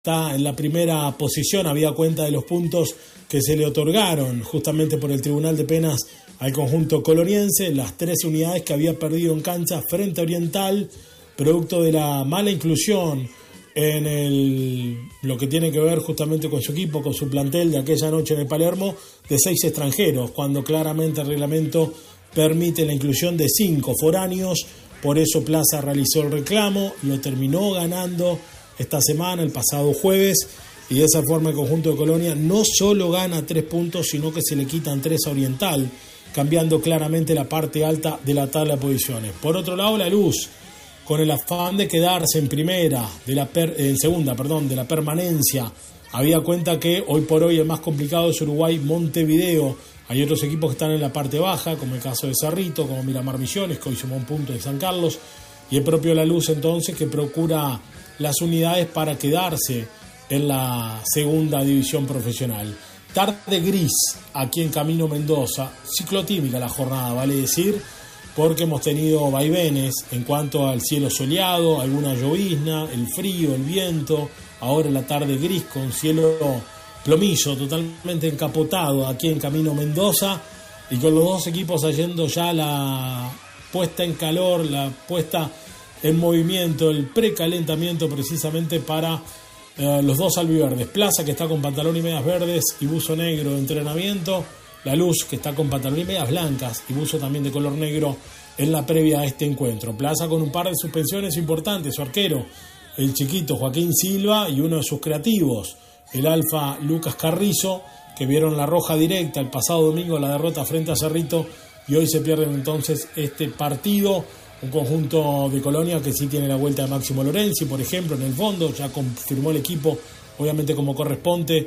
está en la primera posición, había cuenta de los puntos que se le otorgaron justamente por el Tribunal de Penas al conjunto coloniense, las 13 unidades que había perdido en cancha frente a Oriental, producto de la mala inclusión en lo que tiene que ver justamente con su equipo, con su plantel de aquella noche en el Palermo, de 6 extranjeros, cuando claramente el reglamento permite la inclusión de 5 foráneos. Por eso Plaza realizó el reclamo, lo terminó ganando esta semana, el pasado jueves, y de esa forma el conjunto de Colonia no solo gana 3 puntos, sino que se le quitan 3 a Oriental, cambiando claramente la parte alta de la tabla de posiciones. Por otro lado, La Luz, con el afán de quedarse en segunda, de la permanencia, había cuenta que hoy por hoy el más complicado es Uruguay Montevideo. Hay otros equipos que están en la parte baja, como el caso de Cerrito, como Miramar Misiones, que hoy sumó un punto de San Carlos, y el propio La Luz entonces que procura las unidades para quedarse en la segunda división profesional. Tarde gris aquí en Camino Mendoza, ciclotímica la jornada, vale decir, porque hemos tenido vaivenes en cuanto al cielo soleado, alguna llovizna, el frío, el viento, ahora la tarde gris con cielo plomizo, totalmente encapotado aquí en Camino Mendoza, y con los dos equipos haciendo ya la puesta en calor, la puesta en movimiento, el precalentamiento precisamente para los dos albiverdes. Plaza, que está con pantalón y medias verdes y buzo negro de entrenamiento. La Luz, que está con pantalón y medias blancas y buzo también de color negro en la previa a este encuentro. Plaza con un par de suspensiones importantes, su arquero, el chiquito Joaquín Silva, y uno de sus creativos, el alfa Lucas Carrizo, que vieron la roja directa el pasado domingo, la derrota frente a Cerrito, y hoy se pierden entonces este partido. Un conjunto de Colonia que sí tiene la vuelta de Máximo Lorenzi, por ejemplo, en el fondo, ya confirmó el equipo, obviamente como corresponde,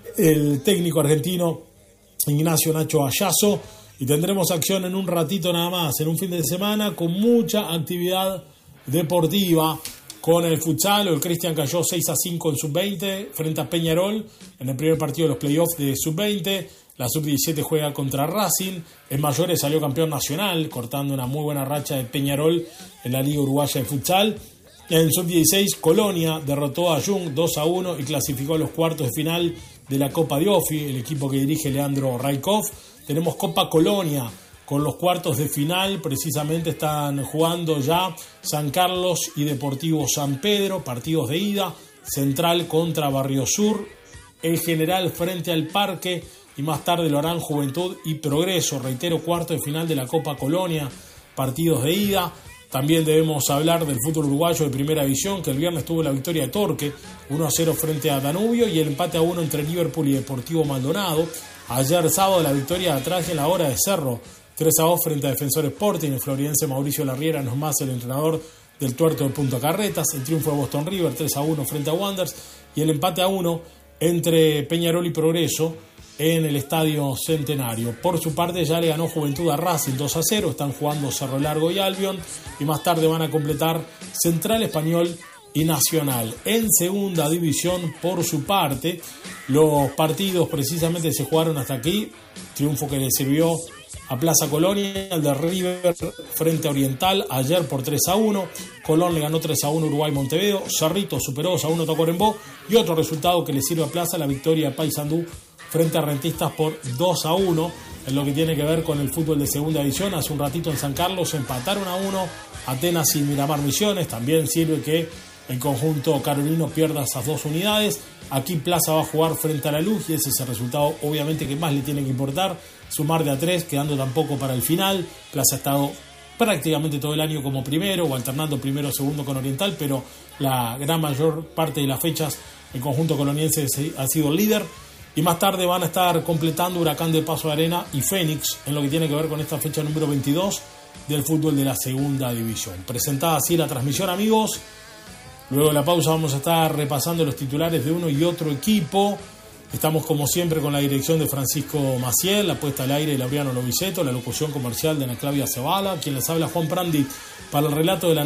el técnico argentino Ignacio Nacho Ayazo, y tendremos acción en un ratito nada más, en un fin de semana con mucha actividad deportiva, con el futsal. El Cristian cayó 6-5 en sub-20 frente a Peñarol en el primer partido de los playoffs de sub-20. La sub-17 juega contra Racing. En mayores salió campeón nacional, cortando una muy buena racha de Peñarol en la Liga Uruguaya de Futsal. En sub-16, Colonia derrotó a Jung 2-1 y clasificó a los cuartos de final de la Copa Diofi, el equipo que dirige Leandro Raikov. Tenemos Copa Colonia con los cuartos de final. Precisamente están jugando ya San Carlos y Deportivo San Pedro, partidos de ida. Central contra Barrio Sur, El General frente al Parque, y más tarde lo harán Juventud y Progreso. Reitero, cuarto de final de la Copa Colonia, partidos de ida. También debemos hablar del fútbol uruguayo de primera división, que el viernes tuvo la victoria de Torque 1-0 frente a Danubio, y el empate a 1 entre Liverpool y Deportivo Maldonado. Ayer sábado la victoria de Atraje en la hora de Cerro 3-2 frente a Defensor Sporting. El floridense Mauricio Larriera no es más el entrenador del Tuerto de Punta Carretas. El triunfo de Boston River 3-1 frente a Wanderers, y el empate a 1 entre Peñarol y Progreso en el Estadio Centenario. Por su parte ya le ganó Juventud a Racing 2-0, están jugando Cerro Largo y Albion, y más tarde van a completar Central, Español y Nacional. En segunda división, por su parte, los partidos precisamente se jugaron hasta aquí. Triunfo que le sirvió a Plaza Colonia, el de River frente a Oriental ayer por 3-1. Colón le ganó 3-1 Uruguay Montevideo. Cerrito superó 2-1 Tacuarembó, y otro resultado que le sirve a Plaza, la victoria de Paysandú frente a Rentistas por 2-1, en lo que tiene que ver con el fútbol de segunda división. Hace un ratito en San Carlos empataron a 1 Atenas y Miramar Misiones. También sirve que el conjunto carolino pierda esas 2 unidades. Aquí Plaza va a jugar frente a La Luz, y ese es el resultado obviamente que más le tiene que importar, sumar de a 3, quedando tampoco para el final. Plaza ha estado prácticamente todo el año como primero, o alternando primero o segundo con Oriental, pero la gran mayor parte de las fechas el conjunto coloniense ha sido el líder. Y más tarde van a estar completando Huracán de Paso de Arena y Fénix, en lo que tiene que ver con esta fecha número 22 del fútbol de la segunda división. Presentada así la transmisión, amigos. Luego de la pausa vamos a estar repasando los titulares de uno y otro equipo. Estamos como siempre con la dirección de Francisco Maciel, la puesta al aire de Laureano Loviceto, la locución comercial de Ana Claudia Zavala, quien les habla Juan Prandi para el relato de la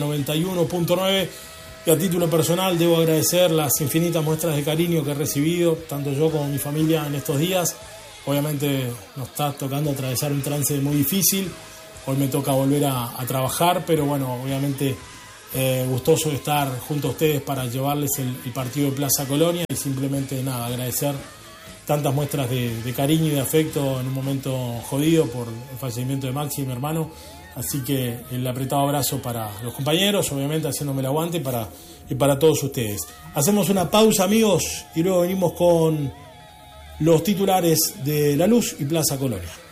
91.9. Y a título personal debo agradecer las infinitas muestras de cariño que he recibido, tanto yo como mi familia en estos días. Obviamente nos está tocando atravesar un trance muy difícil. Hoy me toca volver a trabajar, pero bueno, obviamente gustoso estar junto a ustedes para llevarles el partido de Plaza Colonia y simplemente nada, agradecer tantas muestras de cariño y de afecto en un momento jodido por el fallecimiento de Maxi, mi hermano. Así que el apretado abrazo para los compañeros, obviamente haciéndome el aguante y para todos ustedes. Hacemos una pausa, amigos, y luego venimos con los titulares de La Luz y Plaza Colonia.